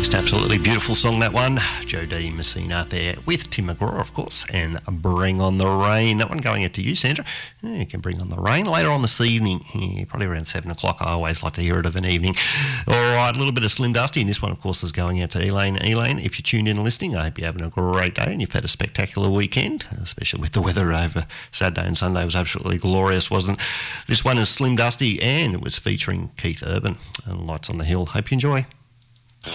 Absolutely beautiful song, that one. Joe D. Messina there with Tim McGraw, of course, and Bring on the Rain. That one going out to you, Sandra. Yeah, you can bring on the rain later on this evening, probably around 7 o'clock. I always like to hear it of an evening. All right, a little bit of Slim Dusty, and this one, of course, is going out to Elaine. Elaine, if you're tuned in and listening, I hope you're having a great day and you've had a spectacular weekend, especially with the weather over Saturday and Sunday. It was absolutely glorious, wasn't it? This one is Slim Dusty, and it was featuring Keith Urban and Lights on the Hill. Hope you enjoy.